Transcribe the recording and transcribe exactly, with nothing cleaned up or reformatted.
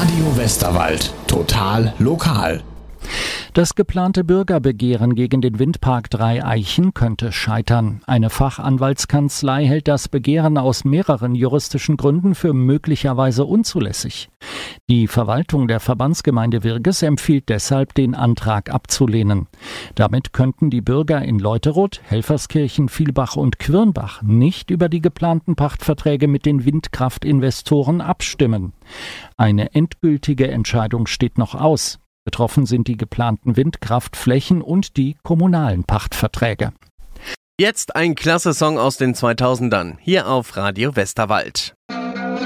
Radio Westerwald. Total lokal. Das geplante Bürgerbegehren gegen den Windpark Drei Eichen könnte scheitern. Eine Fachanwaltskanzlei hält das Begehren aus mehreren juristischen Gründen für möglicherweise unzulässig. Die Verwaltung der Verbandsgemeinde Wirges empfiehlt deshalb, den Antrag abzulehnen. Damit könnten die Bürger in Leuteroth, Helferskirchen, Vielbach und Quirnbach nicht über die geplanten Pachtverträge mit den Windkraftinvestoren abstimmen. Eine endgültige Entscheidung steht noch aus. Betroffen sind die geplanten Windkraftflächen und die kommunalen Pachtverträge. Jetzt ein klasse Song aus den zweitausendern, hier auf Radio Westerwald.